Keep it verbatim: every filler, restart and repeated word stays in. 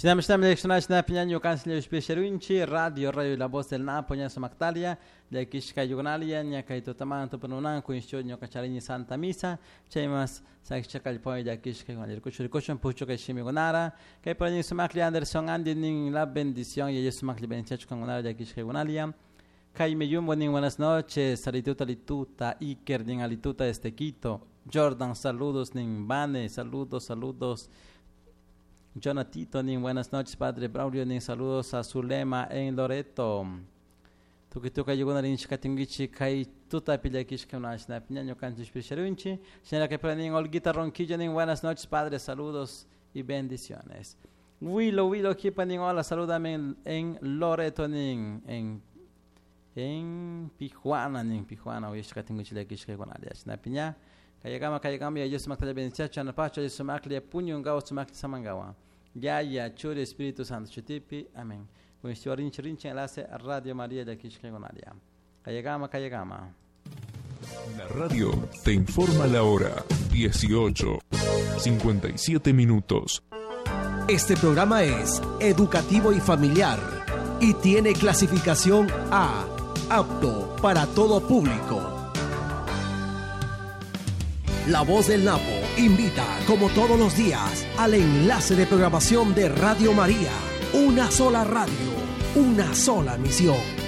Sinamishtam Lekshonashna Piñaño Canciller Spesherunchi, Radio Rayo La Voz del Napo, Ña Somactalia, de Kishka Yugonalia, Ña Kaito Tamanto Panunan, Kuincho, Ño Cacharini Santa Misa, Chemas, Sakchakal de Kishka, el Kuchurikoshon, Pucho Kashimigonara, que por Somakli Anderson Andy, la bendición y Somakli Benchach Congonara de Kishka Yugonalia. Jaime Yumbo, buenas noches, salituta lituta, Iker, ning alituta este Quito, Jordan, saludos, ning Bane, saludos, saludos. Jonatito, ning buenas noches, Padre Braulio, ning saludos a Zulema en Loreto. Tukituka Yuguna Rinch Katingichi, Kai Tuta Pilakish Kamashna, Piñaño Cantis Pisharunchi, Señora que ning Olguita Ronquillo, ning buenas noches, Padre, saludos y bendiciones. Willow, Willow, Kipaning, hola, salúdame en, en Loreto, ning en en Tijuana, ning Tijuana, Wish Katingichi Lakish Kagonali, Snapiña, Kayagama, Kayagama, Yosumakle Benchacha, Napacho, Yosumakle, Puño, Gao, Sumakle Samangawa. Ya, ya, Churi, Espíritu Santo, Chutipi, amén. Con este rinche, rinche, enlace a Radio María de aquí, Chicagonaria. Kayagama, Kayagama. La radio te informa la hora, dieciocho, cincuenta y siete minutos. Este programa es educativo y familiar y tiene clasificación A, apto para todo público. La Voz del Napo invita, como todos los días, al enlace de programación de Radio María. Una sola radio, una sola misión.